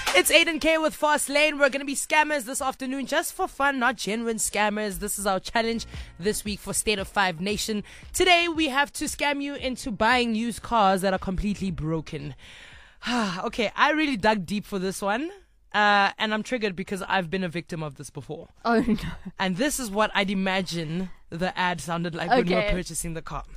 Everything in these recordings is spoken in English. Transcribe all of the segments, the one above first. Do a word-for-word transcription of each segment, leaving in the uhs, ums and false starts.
It's Aiden K with Fast Lane. We're going to be scammers this afternoon just for fun, not genuine scammers. This is our challenge this week for State of Five Nation. Today, we have to scam you into buying used cars that are completely broken. Okay, I really dug deep for this one. Uh, and I'm triggered because I've been a victim of this before. Oh, no. And this is what I'd imagine the ad sounded like Okay. when we were purchasing the car.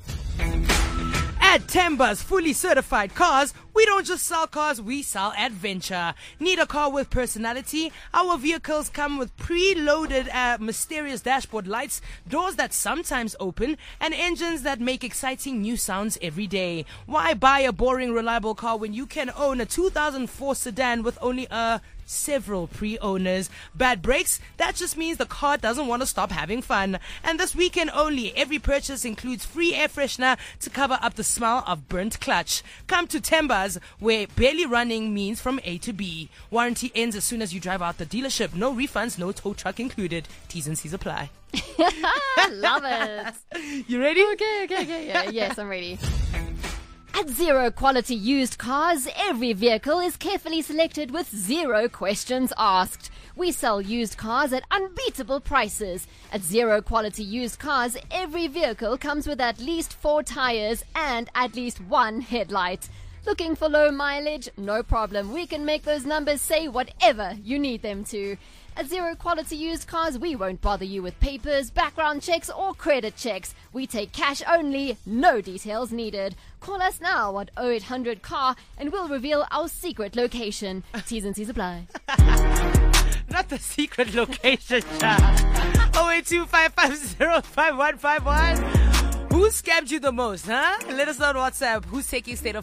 At Temba's fully certified cars, we don't just sell cars, we sell adventure. Need a car with personality? Our vehicles come with preloaded uh, mysterious dashboard lights, doors that sometimes open, and engines that make exciting new sounds every day. Why buy a boring, reliable car when you can own a two thousand four sedan with only a several pre-owners? Bad brakes? That just means the car doesn't want to stop having fun. And this weekend only, every purchase includes free air freshener to cover up the smell of burnt clutch. Come to Temba's, where barely running means from A to B. Warranty ends as soon as you drive out the dealership. No refunds, no tow truck included. T's and C's apply. Love it. You ready? Okay, okay, okay. Yeah, yes, I'm ready. At Zero Quality Used Cars, every vehicle is carefully selected with zero questions asked. We sell used cars at unbeatable prices. At Zero Quality Used Cars, every vehicle comes with at least four tires and at least one headlight. Looking for low mileage? No problem. We can make those numbers say whatever you need them to. At Zero Quality Used Cars, we won't bother you with papers, background checks, or credit checks. We take cash only, no details needed. Call us now at oh eight hundred C A R and we'll reveal our secret location. T's and C's apply. Not the secret location, child. oh eight two five five zero five one five one. Who scammed you the most, huh? Let us know on WhatsApp. Who's taking State of